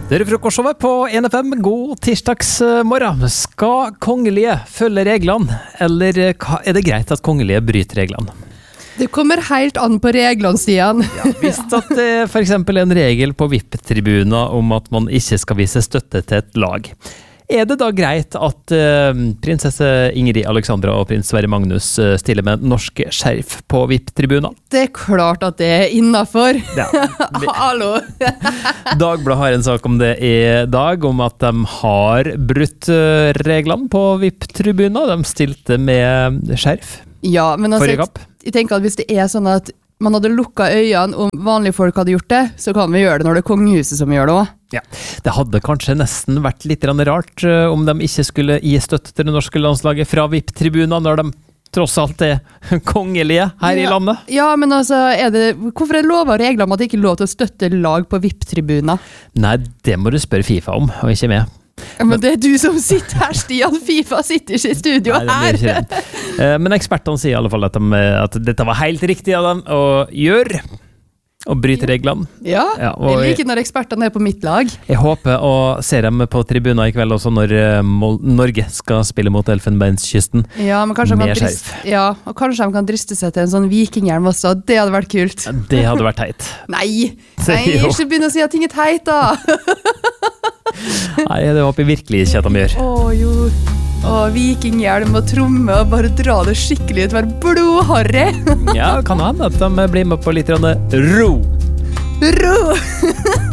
Det frokostover på NFM. God tirsdagsmorgen. Skal kongelige følge reglene, eller er det greit at kongelige bryter reglene? Det kommer helt an på reglene, Stian. Ja, hvis det for eksempel en regel på VIP-tribuner om at man ikke skal vise støtte til et lag. Er det da greit at prinsesse Ingrid Alexandra og prins Sverre Magnus stiller med norske skjerf på VIP-tribuner? Det er klart at det er innenfor. Ja. Hallo! Dagbladet har en sak om det i dag, om at de har brutt reglene på VIP-tribuner. De stilte med skjerf. Ja, men altså, jeg tenker at hvis det er sånn at man hadde lukket øynene om vanlige folk hadde gjort det, så kan vi gjøre det når det er kongehuset som gjør det også. Ja, det hadde kanskje nesten vært litt rart om de ikke skulle gi støtte til det norske landslaget fra VIP-tribuner når de tross alt er kongelige her i landet. Ja, men altså, hvorfor er det lov og regler om at det ikke er lov til å støtte lag på VIP-tribuner? Nei, det må du spørre FIFA om, og ikke meg. Ja, men det er du som sitter her, Stian. FIFA sitter ikke i studio her. Men ekspertene sier i alle fall at dette var helt riktig av dem å gjøre, og bryte reglene. Ja, jeg liker når ekspertene er på mitt lag. Jeg håper å se dem på tribuner i kveld også når Norge skal spille mot Elfenbenskysten med skjerf. Ja, og kanskje de kan driste seg til en sånn vikinghjelm også. Det hadde vært kult. Det hadde vært teit. Nei, ikke begynne å si at ting er teit da. Nei, det håper jeg virkelig ikke at de gjør. Vikinghjelm og tromme og bare dra det skikkelig ut, være blodharry. Ja, kan hende at de blir med på litt ro. Ro!